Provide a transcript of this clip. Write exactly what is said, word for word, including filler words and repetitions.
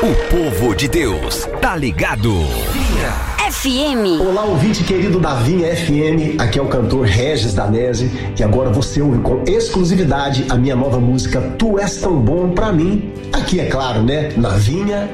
O povo de Deus tá ligado. F M. Olá, ouvinte querido da Vinha F M, aqui é o cantor Regis Danese e agora você ouve com exclusividade a minha nova música Tu És Tão Bom Pra Mim. Aqui, é claro, né? Na Vinha